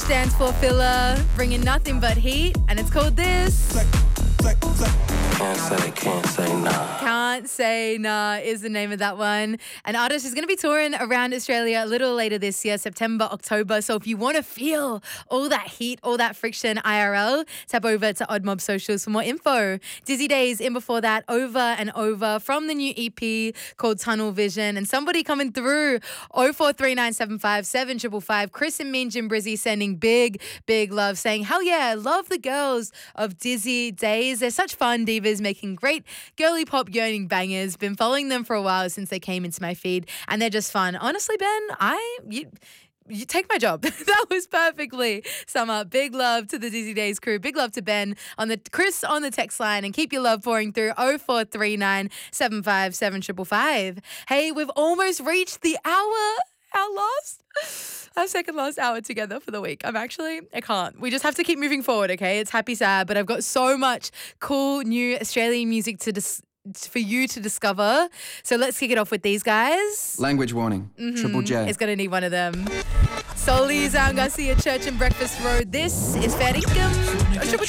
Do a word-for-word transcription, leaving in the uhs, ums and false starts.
stands for filler, bringing nothing but heat, and it's called this. Can't say, can't say nah. Can't Say Nah is the name of that one. An artist is going to be touring around Australia a little later this year, September, October. So if you want to feel all that heat, all that friction I R L, tap over to Odd Mob Socials for more info. Dizzy Days in before that, Over and Over from the new E P called Tunnel Vision. And somebody coming through, oh four three nine seven five seven five five five. Chris and Mean Jim Brizzy sending big, big love, saying, hell yeah, love the girls of Dizzy Days. They're such fun divas making great girly pop yearning bangers. Been following them for a while since they came into my feed, and they're just fun. Honestly, Ben, I... You, You take my job. That was perfectly sum up. Big love to the Dizzy Days crew. Big love to Ben on the Chris on the text line, and keep your love pouring through oh four three nine seven five seven five five five. Hey, we've almost reached the hour. Our last, our second last hour together for the week. I'm actually, I can't. We just have to keep moving forward, okay? It's happy sad, but I've got so much cool new Australian music to dis- for you to discover. So let's kick it off with these guys. Language warning. Mm-hmm. Triple J. It's going to need one of them. Solis, Zion Garcia, Church and Breakfast Road. This is Fair Income.